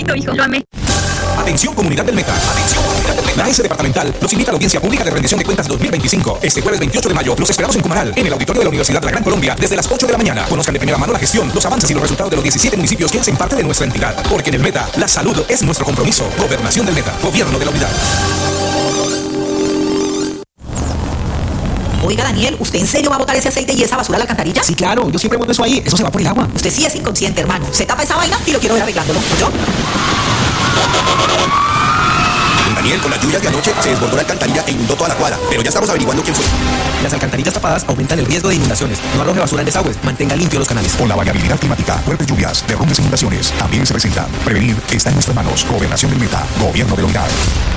perfecto, hijo. Lo amé. Atención comunidad del Meta. Atención comunidad del Meta. La S departamental los invita a la audiencia pública de rendición de cuentas 2025. Este jueves 28 de mayo los esperamos en Cumaral, en el auditorio de la Universidad de la Gran Colombia, desde las 8 de la mañana. Conozcan de primera mano la gestión, los avances y los resultados de los 17 municipios que hacen parte de nuestra entidad. Porque en el Meta, la salud es nuestro compromiso. Gobernación del Meta. Gobierno de la Unidad. Oiga, Daniel, ¿usted en serio va a botar ese aceite y esa basura a la alcantarilla? Sí, claro, yo siempre boto eso ahí, eso se va por el agua. Usted sí es inconsciente, hermano. Se tapa esa vaina y lo quiero ver arreglándolo. ¿Yo? Daniel, con la lluvia de anoche se desbordó la alcantarilla e inundó toda la cuadra, pero ya estamos averiguando quién fue. Las alcantarillas tapadas aumentan el riesgo de inundaciones. No arroje basura en desagües, mantenga limpios los canales. Con la variabilidad climática, fuertes lluvias, derrumbes e inundaciones también se presentan. Prevenir está en nuestras manos. Gobernación del Meta. Gobierno de la Unidad.